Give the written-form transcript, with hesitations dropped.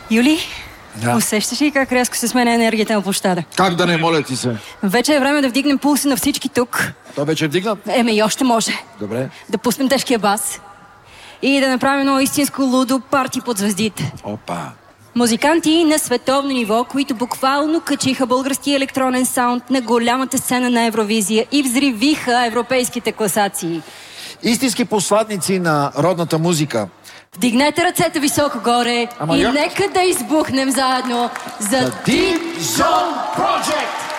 Юли, Да. усещаш ли как рязко се сменя енергията на площада? Как да не, моля ти се? Вече е време да вдигнем пулса на всички тук. То вече е вдигнат? И още може. Добре. Да пуснем тежкия бас и да направим едно истинско лудо парти под звездите. Опа. Музиканти на световно ниво, които буквално качиха български електронен саунд на голямата сцена на Евровизия и взривиха европейските класации. Истински посланници на родната музика. Вдигнете ръцете високо горе и нека да избухнем заедно за Deep Zone Project!